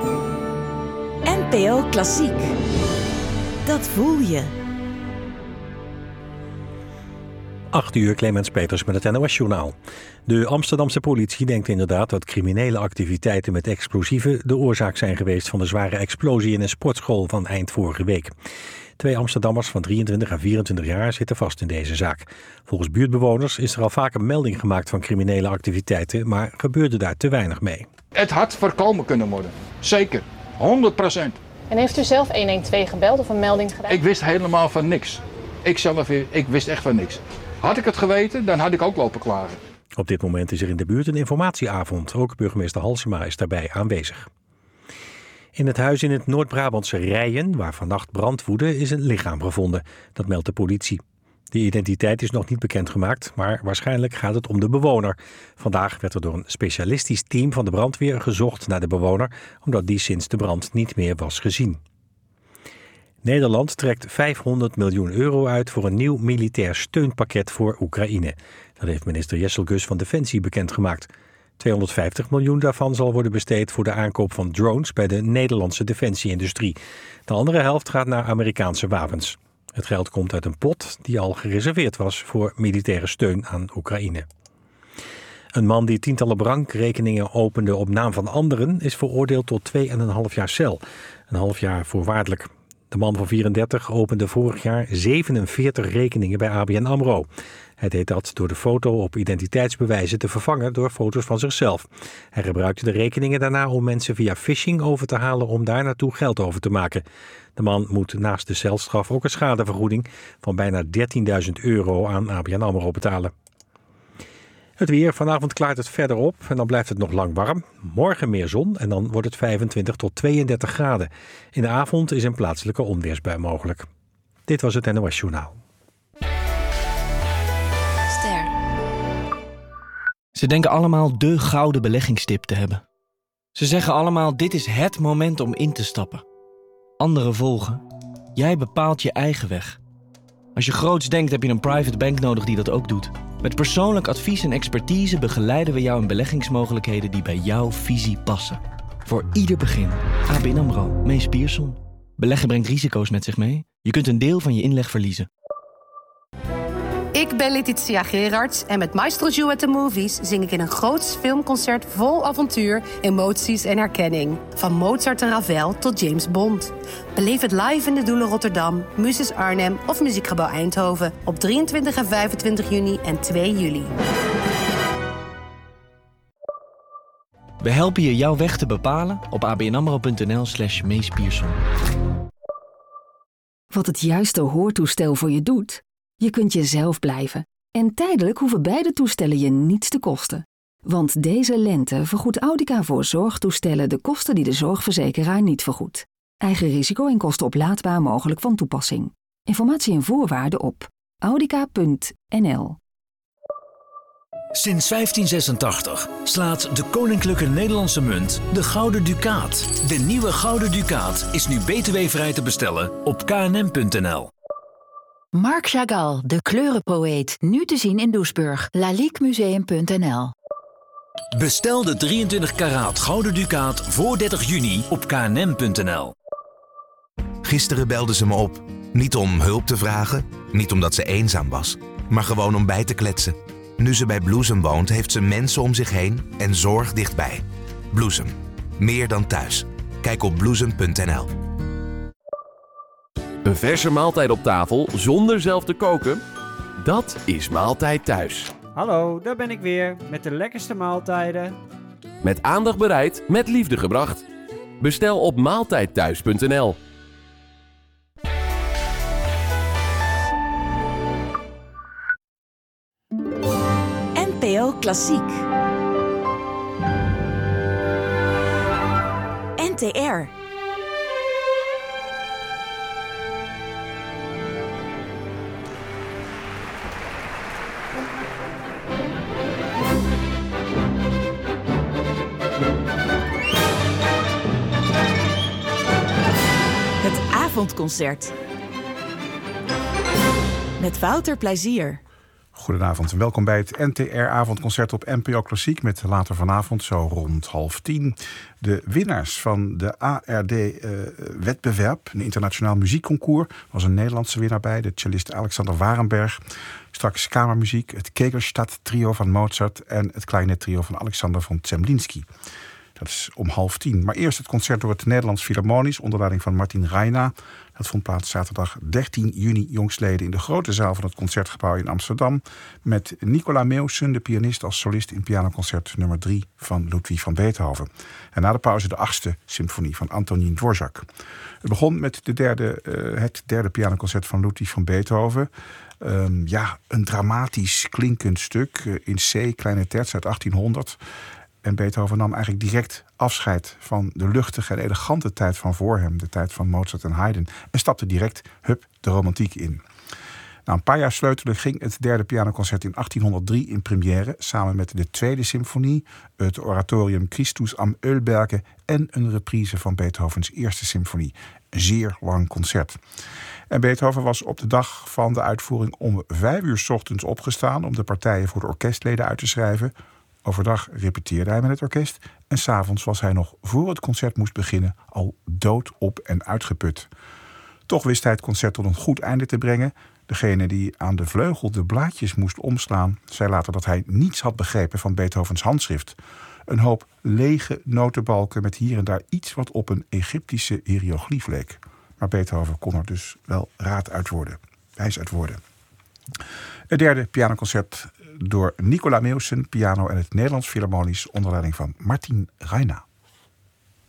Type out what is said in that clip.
NPO Klassiek. Dat voel je. 8:00, Clemens Peters met het NOS-journaal. De Amsterdamse politie denkt inderdaad dat criminele activiteiten met explosieven de oorzaak zijn geweest van de zware explosie in een sportschool van eind vorige week. 2 Amsterdammers van 23 en 24 jaar zitten vast in deze zaak. Volgens buurtbewoners is er al vaker melding gemaakt van criminele activiteiten, maar gebeurde daar te weinig mee. Het had voorkomen kunnen worden. Zeker. 100%. En heeft u zelf 112 gebeld of een melding gedaan? Ik wist helemaal van niks. Ik wist echt van niks. Had ik het geweten, dan had ik ook lopen klagen. Op dit moment is er in de buurt een informatieavond. Ook burgemeester Halsema is daarbij aanwezig. In het huis in het Noord-Brabantse Rijen, waar vannacht brand woedde, is een lichaam gevonden. Dat meldt de politie. De identiteit is nog niet bekendgemaakt, maar waarschijnlijk gaat het om de bewoner. Vandaag werd er door een specialistisch team van de brandweer gezocht naar de bewoner, omdat die sinds de brand niet meer was gezien. Nederland trekt €500 miljoen uit voor een nieuw militair steunpakket voor Oekraïne. Dat heeft minister Jesselgus van Defensie bekendgemaakt. 250 miljoen daarvan zal worden besteed voor de aankoop van drones bij de Nederlandse defensieindustrie. De andere helft gaat naar Amerikaanse wapens. Het geld komt uit een pot die al gereserveerd was voor militaire steun aan Oekraïne. Een man die tientallen bankrekeningen opende op naam van anderen is veroordeeld tot 2,5 jaar cel. Een half jaar voorwaardelijk. De man van 34 opende vorig jaar 47 rekeningen bij ABN AMRO. Hij deed dat door de foto op identiteitsbewijzen te vervangen door foto's van zichzelf. Hij gebruikte de rekeningen daarna om mensen via phishing over te halen om daar naartoe geld over te maken. De man moet naast de celstraf ook een schadevergoeding van bijna €13.000 aan ABN AMRO betalen. Het weer. Vanavond klaart het verder op en dan blijft het nog lang warm. Morgen meer zon en dan wordt het 25 tot 32 graden. In de avond is een plaatselijke onweersbui mogelijk. Dit was het NOS Journaal. Ster. Ze denken allemaal de gouden beleggingstip te hebben. Ze zeggen allemaal dit is het moment om in te stappen. Anderen volgen. Jij bepaalt je eigen weg. Als je groots denkt heb je een private bank nodig die dat ook doet. Met persoonlijk advies en expertise begeleiden we jou in beleggingsmogelijkheden die bij jouw visie passen. Voor ieder begin. ABN AMRO. Mees Pierson. Beleggen brengt risico's met zich mee. Je kunt een deel van je inleg verliezen. Ik ben Letitia Gerards en met Maestro Joe at the Movies zing ik in een groots filmconcert vol avontuur, emoties en herkenning. Van Mozart en Ravel tot James Bond. Beleef het live in de Doelen Rotterdam, Muses Arnhem of Muziekgebouw Eindhoven op 23 en 25 juni en 2 juli. We helpen je jouw weg te bepalen op abnamro.nl/Mees Pierson. Wat het juiste hoortoestel voor je doet? Je kunt jezelf blijven. En tijdelijk hoeven beide toestellen je niets te kosten. Want deze lente vergoedt Audica voor zorgtoestellen de kosten die de zorgverzekeraar niet vergoedt. Eigen risico en kosten oplaadbaar mogelijk van toepassing. Informatie en voorwaarden op audica.nl. Sinds 1586 slaat de Koninklijke Nederlandse Munt de Gouden Ducaat. De nieuwe Gouden Ducaat is nu btw-vrij te bestellen op knm.nl. Marc Chagall, de kleurenpoëet, nu te zien in Doesburg. laliquemuseum.nl. Bestel de 23 karaat Gouden Ducaat voor 30 juni op knm.nl. Gisteren belde ze me op. Niet om hulp te vragen, niet omdat ze eenzaam was, maar gewoon om bij te kletsen. Nu ze bij Bloesem woont, heeft ze mensen om zich heen en zorg dichtbij. Bloesem. Meer dan thuis. Kijk op bloesem.nl. Een verse maaltijd op tafel zonder zelf te koken? Dat is Maaltijd Thuis. Hallo, daar ben ik weer met de lekkerste maaltijden. Met aandacht bereid, met liefde gebracht. Bestel op maaltijdthuis.nl. NPO Klassiek. NTR. Het avondconcert. Met Wouter Plezier. Goedenavond en welkom bij het NTR-avondconcert op NPO Klassiek met later vanavond, zo rond 9:30, de winnaars van de ARD-wedbewerb, een internationaal muziekconcours. Er was een Nederlandse winnaar bij, de cellist Alexander Warenberg. Straks kamermuziek, het Kegelstadt-trio van Mozart en het klarinettrio van Alexander von Zemlinsky. Dat is om 9:30. Maar eerst het concert door het Nederlands Philharmonisch onder leiding van Martin Reina. Dat vond plaats zaterdag 13 juni jongstleden in de grote zaal van het Concertgebouw in Amsterdam. Met Nicola Meeuwsen, de pianist, als solist in pianoconcert nummer 3 van Ludwig van Beethoven. En na de pauze de 8e symfonie van Antonín Dvořák. Het begon met het derde pianoconcert van Ludwig van Beethoven. Een dramatisch klinkend stuk in C, kleine terts uit 1800. En Beethoven nam eigenlijk direct afscheid van de luchtige en elegante tijd van voor hem, de tijd van Mozart en Haydn, en stapte direct, de romantiek in. Na een paar jaar sleutelen ging het derde pianoconcert in 1803 in première, samen met de tweede symfonie, het oratorium Christus am Ölberge en een reprise van Beethovens eerste symfonie. Een zeer lang concert. En Beethoven was op de dag van de uitvoering om 5:00 's ochtends opgestaan om de partijen voor de orkestleden uit te schrijven. Overdag repeteerde hij met het orkest en 's avonds was hij nog voor het concert moest beginnen al doodop en uitgeput. Toch wist hij het concert tot een goed einde te brengen. Degene die aan de vleugel de blaadjes moest omslaan, zei later dat hij niets had begrepen van Beethovens handschrift. Een hoop lege notenbalken met hier en daar iets wat op een Egyptische hieroglyf leek. Maar Beethoven kon er dus wel wijs uit worden. Het derde pianoconcert door Nicola Meeuwsen, piano en het Nederlands Philharmonisch onder leiding van Martin Reina.